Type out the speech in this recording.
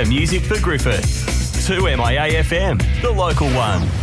Better music for Griffith. 2MIA FM, the local one.